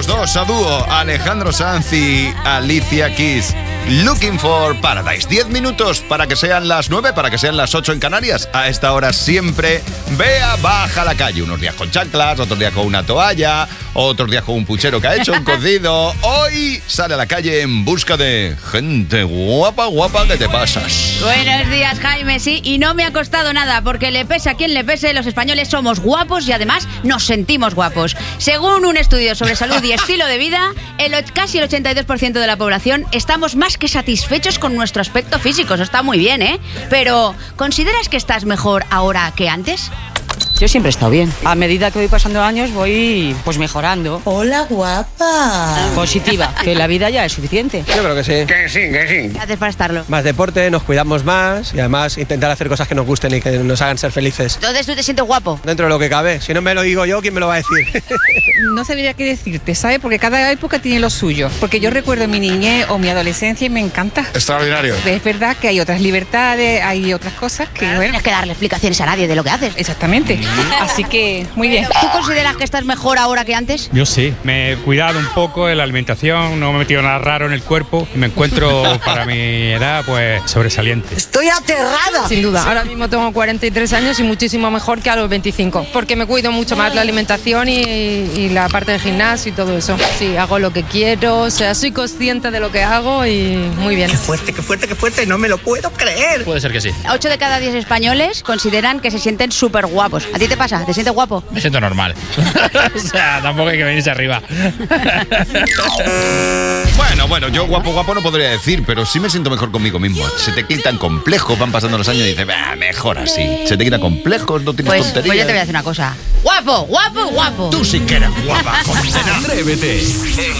los dos a dúo, Alejandro Sanz y Alicia Keys. Looking for Paradise. 10 minutos para que sean las 9, para que sean las 8 en Canarias. A esta hora siempre Bea baja a la calle. Unos días con chanclas, otros días con una toalla, otros días con un puchero que ha hecho, un cocido. Hoy sale a la calle en busca de gente guapa, guapa, que te pasas. Buenos días, Jaime, sí, y no me ha costado nada, porque le pese a quien le pese, los españoles somos guapos y además nos sentimos guapos. Según un estudio sobre salud y estilo de vida, casi el 82% de la población estamos más que satisfechos con nuestro aspecto físico. Eso está muy bien, ¿eh? Pero, ¿consideras que estás mejor ahora que antes? Yo siempre he estado bien. A medida que voy pasando años voy pues mejorando. Hola, guapa. Positiva, que la vida ya es suficiente. Yo creo que sí. Que sí. ¿Qué haces para estarlo? Más deporte, nos cuidamos más y además intentar hacer cosas que nos gusten y que nos hagan ser felices. Entonces tú te sientes guapo. Dentro de lo que cabe. Si no me lo digo yo, ¿quién me lo va a decir? No sabría qué decirte, ¿sabes? Porque cada época tiene lo suyo. Porque yo recuerdo mi niñez o mi adolescencia y me encanta. Extraordinario. Es verdad que hay otras libertades, hay otras cosas que, No bueno, tienes que darle explicaciones a nadie de lo que haces. exactamente. Así que, muy bien. ¿Tú consideras que estás mejor ahora que antes? Yo sí, me he cuidado un poco en la alimentación, no me he metido nada raro en el cuerpo y me encuentro para mi edad pues sobresaliente. Estoy aterrada. Sin duda, ahora mismo tengo 43 años y muchísimo mejor que a los 25, porque me cuido mucho más la alimentación y la parte del gimnasio y todo eso. Sí, hago lo que quiero, o sea, soy consciente de lo que hago y muy bien. Qué fuerte, no me lo puedo creer. Puede ser que sí. 8 de cada 10 españoles consideran que se sienten súper guapos. ¿A ti te pasa? ¿Te sientes guapo? Me siento normal. O sea, tampoco hay que venirse arriba. Bueno, yo guapo no podría decir, pero sí me siento mejor conmigo mismo. Se te quitan complejos, van pasando los años y dices, mejor así. Se te quitan complejos, no tienes tonterías. Pues yo te voy a decir una cosa. ¡Guapo! Tú sí que eres guapa, condena. Atrévete en